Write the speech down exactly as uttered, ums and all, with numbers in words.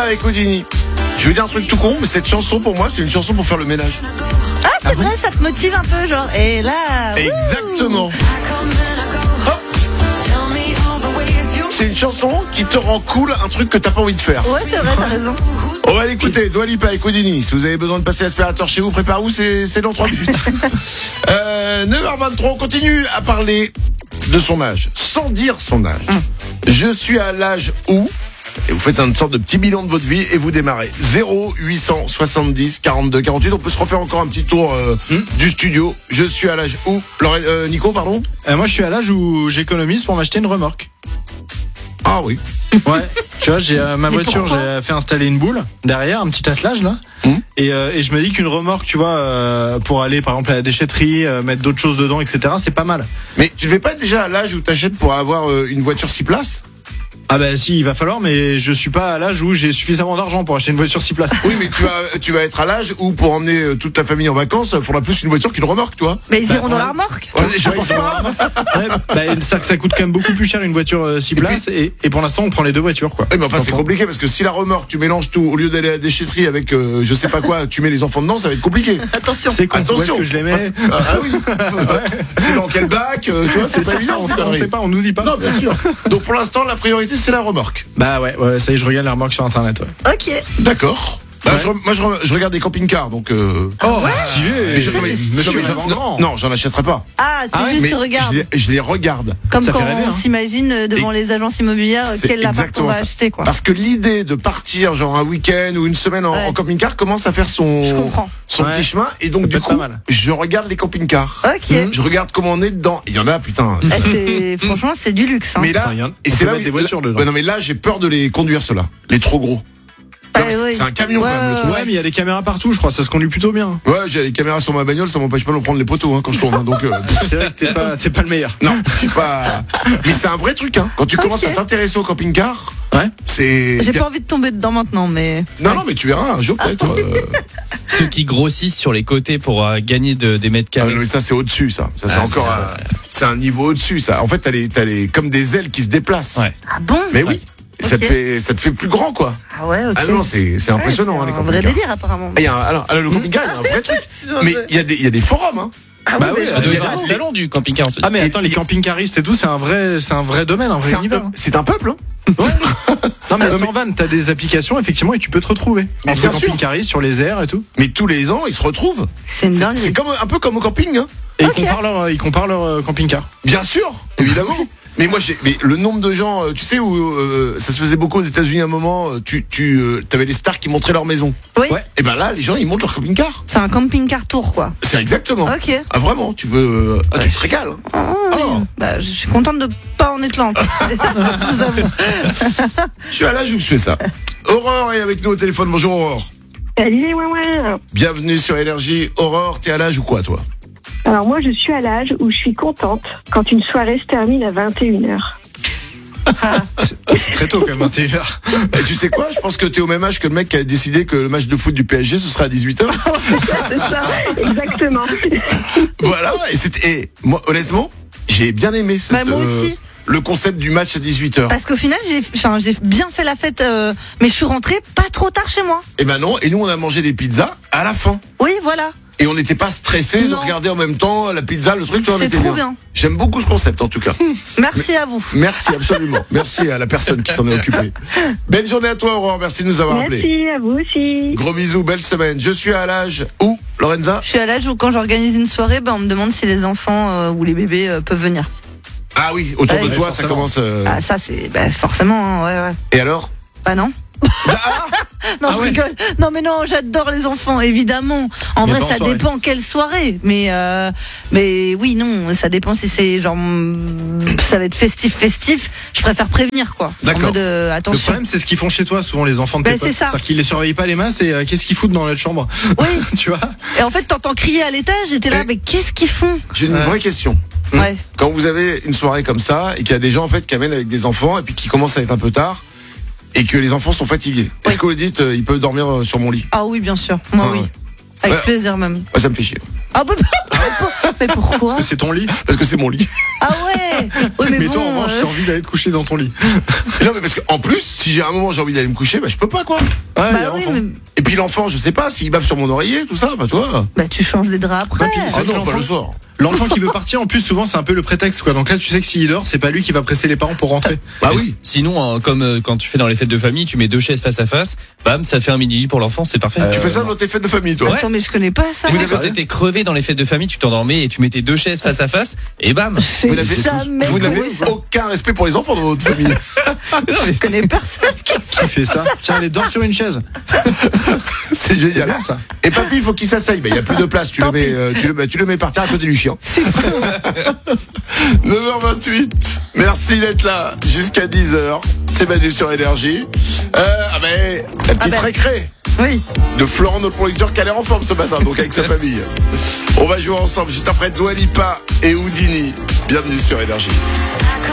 avec Houdini. Je vais dire un truc tout con, mais cette chanson pour moi, c'est une chanson pour faire le ménage. Ah, c'est ah vrai, bon ça te motive un peu, genre. Et là. Exactement. Hop. C'est une chanson qui te rend cool, un truc que t'as pas envie de faire. Ouais, c'est vrai, t'as raison. On va l'écouter, Dua Lipa avec Houdini. Si vous avez besoin de passer l'aspirateur chez vous, préparez-vous, c'est, c'est dans trois minutes. euh, neuf heures vingt-trois, on continue à parler de son âge, sans dire son âge. Hum. Je suis à l'âge où... Et vous faites une sorte de petit bilan de votre vie et vous démarrez. zéro huit cent soixante-dix quarante-deux quarante-huit. On peut se refaire encore un petit tour euh, mmh. du studio. Je suis à l'âge où Laurel, euh, Nico, pardon euh, Moi, je suis à l'âge où j'économise pour m'acheter une remorque. Ah oui. Ouais. Tu vois, j'ai euh, ma voiture, j'ai fait installer une boule derrière, un petit attelage là. Mmh. Et, euh, et je me dis qu'une remorque, tu vois, euh, pour aller par exemple à la déchetterie, euh, mettre d'autres choses dedans, et cetera. C'est pas mal. Mais tu ne vais pas être déjà à l'âge où t'achètes pour avoir euh, une voiture six places? Ah bah si, il va falloir, mais je suis pas à l'âge où j'ai suffisamment d'argent pour acheter une voiture six places. Oui, mais tu vas, tu vas être à l'âge où pour emmener toute la famille en vacances, il faudra plus une voiture qu'une remorque, toi. Mais ils bah, iront dans la remorque. Ouais, je pense pas. Ouais, bah, ça, ça coûte quand même beaucoup plus cher une voiture euh, six places, et, et, et pour l'instant on prend les deux voitures, quoi. Oui, mais enfin c'est compliqué parce que si la remorque, tu mélanges tout, au lieu d'aller à la déchetterie avec euh, je sais pas quoi, tu mets les enfants dedans, ça va être compliqué. Attention. C'est con, attention. Où est-ce que je les mets. Ah, ah oui. C'est dans quel bac, euh, tu vois, c'est, c'est pas évident. On, on sait pas, on nous dit pas. Non, bien sûr. Donc pour l'instant, la priorité c'est la remorque. Bah ouais, ouais, ça y est, je regarde les remorques sur internet, ouais. Ok. D'accord. Bah, ouais. je, moi je, je regarde des camping-cars donc euh... Oh ouais. Stylé. Mais je, mais, mais, mais, non, non, j'en achèterai pas. Ah, c'est ah, juste tu regardes. Je les, je les regarde. Comme ça quand rêver, on hein. s'imagine devant Et les agences immobilières quel appart on va ça. acheter, quoi. Parce que l'idée de partir genre un week-end ou une semaine en, ouais. en camping-car commence à faire son son ouais. petit chemin et donc ça du coup je regarde les camping-cars. Ok. Je regarde comment on est dedans. Il y en a putain. Ah, c'est, franchement c'est du luxe. Hein. Mais là, putain, et c'est là des voitures dedans. Bah non mais là j'ai peur de les conduire ceux-là. Les trop gros. Ah, c'est, oui. c'est un camion ouais, quand même le truc. Ouais, mais il y a des caméras partout, je crois, ça se conduit plutôt bien. Ouais, j'ai les caméras sur ma bagnole, ça m'empêche pas de prendre les poteaux hein, quand je tourne. Hein, donc euh... c'est vrai que t'es pas, t'es pas le meilleur. Non, je suis pas. Mais c'est un vrai truc hein. Quand tu okay. commences à t'intéresser au camping-car, ouais. c'est. J'ai pas envie de tomber dedans maintenant, mais. Non, ouais. non, mais tu verras un jour peut-être. Euh... Ceux qui grossissent sur les côtés pour euh, gagner de, des mètres carrés. Ah, mais ça c'est au-dessus, ça. Ça c'est ah, encore. C'est, un... c'est un niveau au-dessus, ça. En fait, t'as les, t'as les, comme des ailes qui se déplacent. Ouais. Ah bon? Mais oui. Ouais. Ça okay. te fait, ça te fait plus grand, quoi. Ah ouais, ok. Ah non, c'est, c'est impressionnant, ouais, hein, les camping-cars. C'est un vrai délire, apparemment. Il y a un, alors, alors, le camping-car, il y a un vrai truc. Mais il y a des, il y a des forums, hein. Ah bah oui, ouais, il y a un salon du camping-car. Ah mais attends, les camping-caristes et tout, c'est un vrai, c'est un vrai domaine, un vrai c'est univers. Un, c'est un peuple, hein. Ouais. Non mais sans vanne, t'as des applications effectivement et tu peux te retrouver entre camping-caristes sur les airs et tout. Mais tous les ans, ils se retrouvent. C'est une dinguerie. C'est comme un peu comme au camping, hein. Et okay. ils comparent leur, ils comparent leur camping-car. Bien sûr, évidemment. Mais moi, j'ai, mais le nombre de gens, tu sais où euh, ça se faisait beaucoup aux États-Unis à un moment, tu, tu, euh, t'avais les stars qui montraient leur maison. Oui. Ouais. Et ben là, les gens, ils montent leur camping-car. C'est un camping-car tour, quoi. C'est exactement. Ok. Ah vraiment, tu peux, euh, ah, tu te régales. Ah, oui. oh. Bah, je suis contente de pas en être là. Je vous avoue. Je suis à l'âge où je fais ça. Aurore est avec nous au téléphone. Bonjour Aurore. Salut, ouais, ouais. Bienvenue sur Énergie. Aurore, t'es à l'âge ou quoi, toi? Alors moi, je suis à l'âge où je suis contente quand une soirée se termine à vingt et une heures. c'est, c'est très tôt quand même, vingt et une heures. Et tu sais quoi? Je pense que t'es au même âge que le mec qui a décidé que le match de foot du P S G ce sera à dix-huit heures. C'est ça, exactement. Voilà, et, c'était, et moi, honnêtement, j'ai bien aimé cette, bah, moi aussi. Euh, le concept du match à dix-huit heures. Parce qu'au final, j'ai, enfin, j'ai bien fait la fête, euh, mais je suis rentrée pas trop tard chez moi. Et ben non, et nous on a mangé des pizzas à la fin. Oui, voilà. Et on n'était pas stressés de regarder en même temps la pizza, le truc, toi, on était trop bien. bien. J'aime beaucoup ce concept en tout cas. Merci à vous. Merci absolument. Merci à la personne qui s'en est occupée. Belle journée à toi Aurore, merci de nous avoir merci, appelés. Merci à vous aussi. Gros bisous, belle semaine. Je suis à l'âge où, Lorenza? Je suis à l'âge où quand j'organise une soirée, ben, on me demande si les enfants euh, ou les bébés euh, peuvent venir. Ah oui, autour ouais, de ouais, toi forcément. Ça commence... Euh... Ah ça c'est bah, forcément, hein, ouais ouais. Et alors? Bah non. Ah non, ah je ouais. rigole. Non, mais non, j'adore les enfants, évidemment. En mais vrai, ça soirée. dépend quelle soirée. Mais, euh, mais oui, non, ça dépend si c'est genre, ça va être festif, festif. Je préfère prévenir, quoi. D'accord. En mode, euh, attention. Le problème, c'est ce qu'ils font chez toi, souvent les enfants de tes bah, potes. C'est ça. C'est-à-dire qu'ils les surveillent pas les masses et euh, qu'est-ce qu'ils foutent dans notre chambre? Oui. Tu vois? Et en fait, t'entends crier à l'étage, j'étais là, et mais qu'est-ce qu'ils font? J'ai une ouais. vraie question. Ouais. Quand vous avez une soirée comme ça et qu'il y a des gens en fait qui amènent avec des enfants et puis qui commencent à être un peu tard et que les enfants sont fatigués, oui. Est-ce que vous dites euh, ils peuvent dormir sur mon lit? Ah oui, bien sûr. Moi ah, oui. Ouais. Avec ouais. plaisir même. Ouais, ça me fait chier. Ah bah, mais pourquoi? Parce que c'est ton lit. Parce que c'est mon lit. Ah ouais. Oui, mais, Mais bon, toi, en revanche, euh, j'ai envie d'aller te coucher dans ton lit. Non, mais parce qu'en plus, si j'ai un moment j'ai envie d'aller me coucher, bah je peux pas quoi. Ouais, il y a Bah oui, l'enfant. mais Et puis l'enfant, je sais pas, s'il bave sur mon oreiller, tout ça, bah toi. bah tu changes les draps après. Bah, puis, Ah C'est non, l'enfant. pas le soir. L'enfant qui veut partir, en plus, souvent, c'est un peu le prétexte, quoi. Donc là, tu sais que s'il dort, c'est pas lui qui va presser les parents pour rentrer. Bah Mais oui. Sinon, euh, comme euh, quand tu fais dans les fêtes de famille, tu mets deux chaises face à face, bam, ça fait un mini lit pour l'enfant, c'est parfait. Tu fais ça dans tes fêtes de famille, toi. Ouais. Attends, mais je connais pas ça. Tu sais, avez- quand t'étais crevé dans les fêtes de famille, tu t'endormais et tu mettais deux chaises face à face, et bam. J'ai Vous n'avez jamais vous n'avez compris ça. aucun respect pour les enfants dans votre famille. Je connais personne qui Qui fait ça? Tiens, allez, dors sur une chaise. C'est C'est génial. bien, ça. Et papy, il faut qu'il s'asseye. Il n'y a plus de place. Tu le, mets, euh, tu, le, bah, tu le mets par terre à côté du chien. neuf heures vingt-huit. Merci d'être là jusqu'à dix heures. C'est Manu sur Énergie. Euh, ah ben, la petite Ah ben. récré Oui. de Florent, notre producteur, qui a l'air en forme ce matin, donc avec sa famille. On va jouer ensemble juste après Dua Lipa et Houdini. Bienvenue sur Énergie.